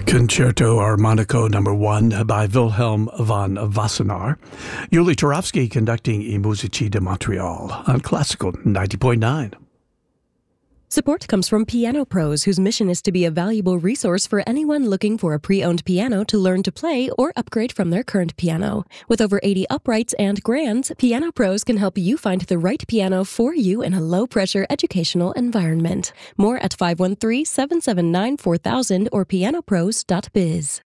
Concerto Harmonico No. 1 by Wilhelm van Wassenaar. Yuli Turovsky conducting I Musici de Montreal on Classical 90.9. Support comes from Piano Pros, whose mission is to be a valuable resource for anyone looking for a pre-owned piano to learn to play or upgrade from their current piano. With over 80 uprights and grands, Piano Pros can help you find the right piano for you in a low-pressure educational environment. More at 513-779-4000 or pianopros.biz.